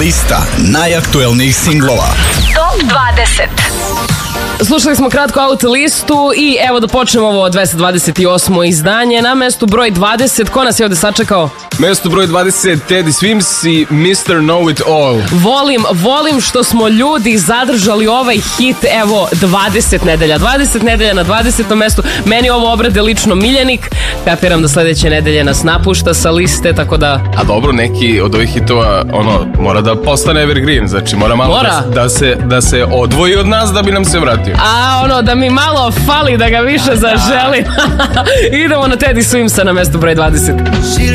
Lista najaktuelnijih singlova. Top 20. Slušali smo kratko auto listu i evo da počnemo ovo 228. izdanje. Na mestu broj 20, ko nas je ovde sačekao? Mesto broj 20, Teddy Swims i Mr. Know It All. Volim što smo ljudi zadržali ovaj hit, evo 20 nedelja. 20 nedelja na 20. mestu. Meni ovo obrade lično miljenik. Kapiram da sledeće nedelje nas napušta sa liste, tako da... A dobro, neki od ovih hitova, mora da postane evergreen, znači mora malo da se odvoji od nas da bi nam se vratio. A da mi malo fali da ga više zaželim. Idemo na Teddy Swimsa na mestu broj 20.